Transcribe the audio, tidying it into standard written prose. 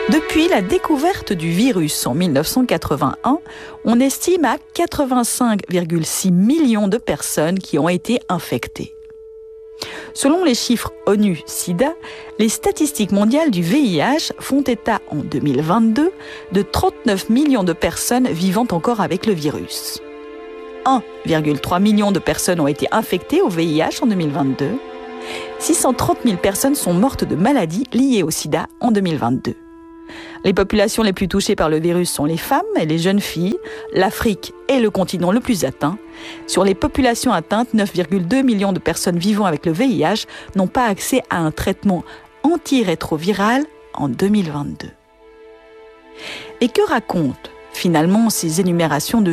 Depuis la découverte du virus en 1981, on estime à 85,6 millions de personnes qui ont été infectées. Selon les chiffres ONU-SIDA, les statistiques mondiales du VIH font état en 2022 de 39 millions de personnes vivant encore avec le virus. 1,3 million de personnes ont été infectées au VIH en 2022. 630 000 personnes sont mortes de maladies liées au sida en 2022. Les populations les plus touchées par le virus sont les femmes et les jeunes filles. L'Afrique est le continent le plus atteint. Sur les populations atteintes, 9,2 millions de personnes vivant avec le VIH n'ont pas accès à un traitement antirétroviral en 2022. Et que racontent finalement ces énumérations de chiffres ?